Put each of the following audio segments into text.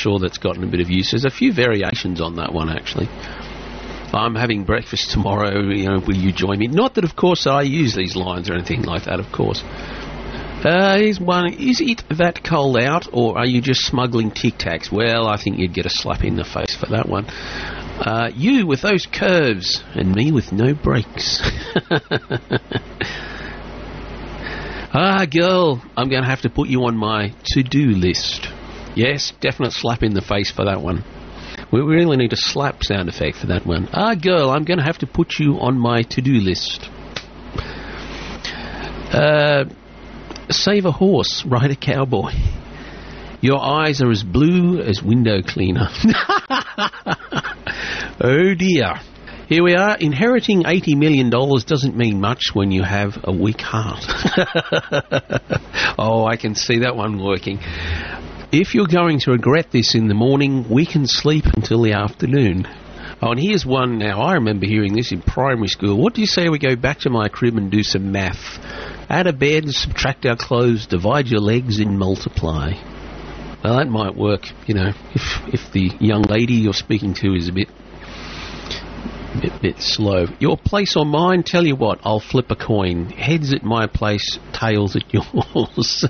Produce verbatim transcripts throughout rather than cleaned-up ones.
sure that's gotten a bit of use. There's a few variations on that one, actually. I'm having breakfast tomorrow, you know, will you join me? Not that, of course, I use these lines or anything like that, of course. Uh, here's one. Is it that cold out, or are you just smuggling Tic Tacs? Well, I think you'd get a slap in the face for that one. Uh, you with those curves, and me with no brakes. Ah, girl, I'm going to have to put you on my to-do list. Yes, definite slap in the face for that one. We really need a slap sound effect for that one. Ah, girl, I'm going to have to put you on my to-do list. Uh, save a horse, ride a cowboy. Your eyes are as blue as window cleaner. Oh, dear. Here we are. Inheriting eighty million dollars doesn't mean much when you have a weak heart. Oh, I can see that one working. If you're going to regret this in the morning, we can sleep until the afternoon. Oh, and here's one now. I remember hearing this in primary school. What do you say we go back to my crib and do some math? Add a bed, subtract our clothes, divide your legs and multiply. Well, that might work, you know, if if the young lady you're speaking to is a bit... Bit, bit slow. Your place or mine? Tell you what, I'll flip a coin. Heads at my place, tails at yours.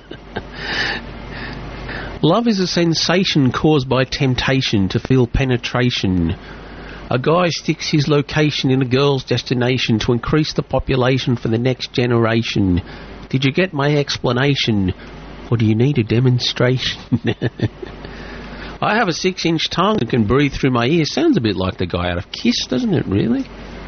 Love is a sensation caused by temptation to feel penetration. A guy sticks his location in a girl's destination to increase the population for the next generation. Did you get my explanation? Or do you need a demonstration? I have a six-inch tongue that can breathe through my ear. Sounds a bit like the guy out of Kiss, doesn't it, really?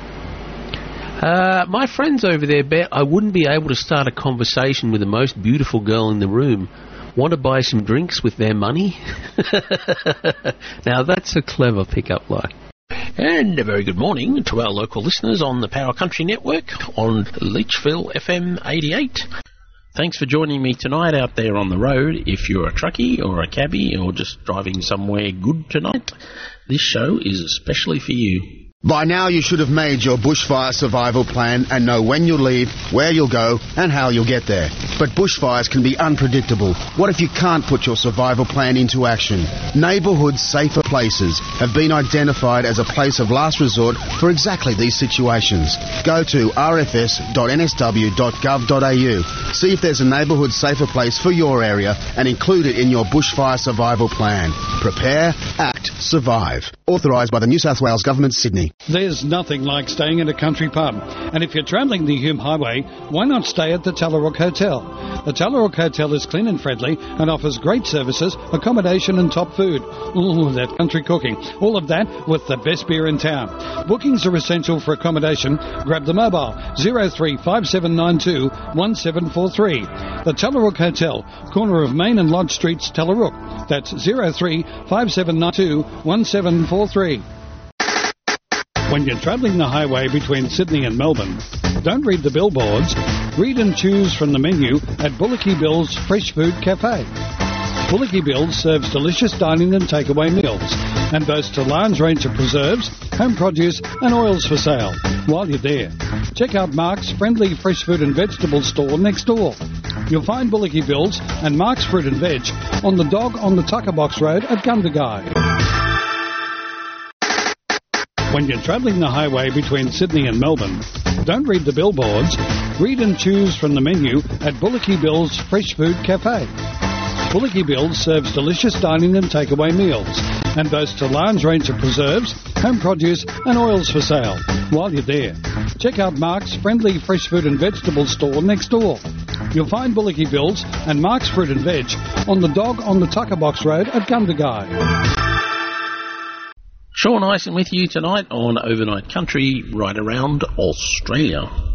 Uh, my friends over there bet I wouldn't be able to start a conversation with the most beautiful girl in the room. Want to buy some drinks with their money? Now, that's a clever pickup line. And a very good morning to our local listeners on the Power Country Network on Leachville F M eighty-eight. Thanks for joining me tonight out there on the road. If you're a truckie or a cabbie or just driving somewhere good tonight, this show is especially for you. By now you should have made your bushfire survival plan and know when you'll leave, where you'll go and how you'll get there. But bushfires can be unpredictable. What if you can't put your survival plan into action? Neighbourhood Safer Places have been identified as a place of last resort for exactly these situations. Go to r f s dot n s w dot gov dot a u. See if there's a neighbourhood safer place for your area and include it in your bushfire survival plan. Prepare, act, survive. Authorised by the New South Wales Government, Sydney. There's nothing like staying at a country pub. And if you're travelling the Hume Highway, why not stay at the Tallarook Hotel? The Tallarook Hotel is clean and friendly and offers great services, accommodation and top food. Ooh, that country cooking. All of that with the best beer in town. Bookings are essential for accommodation. Grab the mobile zero three five seven nine two one seven four three. The Tallarook Hotel, corner of Main and Lodge Streets, Tallarook. That's zero three five seven nine two one seven four three. When you're travelling the highway between Sydney and Melbourne, don't read the billboards. Read and choose from the menu at Bullocky Bill's Fresh Food Cafe. Bullocky Bill's serves delicious dining and takeaway meals and boasts a large range of preserves, home produce and oils for sale. While you're there, check out Mark's friendly fresh food and vegetable store next door. You'll find Bullocky Bill's and Mark's Fruit and Veg on the Dog on the Tucker Box Road at Gundagai. When you're travelling the highway between Sydney and Melbourne, don't read the billboards. Read and choose from the menu at Bullocky Bill's Fresh Food Cafe. Bullocky Bill's serves delicious dining and takeaway meals and boasts a large range of preserves, home produce and oils for sale. While you're there, check out Mark's friendly fresh food and vegetable store next door. You'll find Bullocky Bill's and Mark's Fruit and Veg on the Dog on the Tucker Box Road at Gundagai. Sean Ison with you tonight on Overnight Country right around Australia.